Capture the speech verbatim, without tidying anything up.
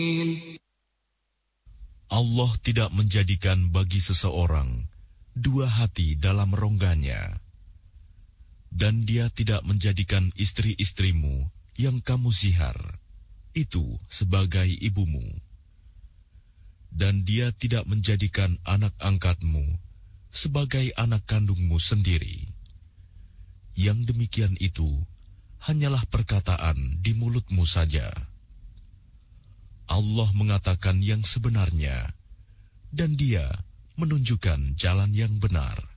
Allah tidak menjadikan bagi seseorang dua hati dalam rongganya, dan Dia tidak menjadikan istri-istrimu yang kamu zihar itu sebagai ibumu, dan Dia tidak menjadikan anak angkatmu sebagai anak kandungmu sendiri. Yang demikian itu hanyalah perkataan di mulutmu saja. Allah mengatakan yang sebenarnya, dan Dia menunjukkan jalan yang benar.